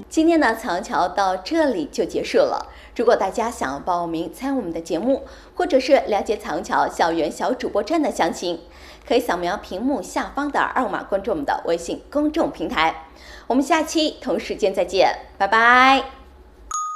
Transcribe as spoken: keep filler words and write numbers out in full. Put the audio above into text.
今天的彩虹桥到这里就结束了。如果大家想要报名参与我们的节目，或者是了解彩虹桥校园小主播站的详情，可以扫描屏幕下方的二维码关注我们的微信公众平台。我们下期同时间再见，拜拜。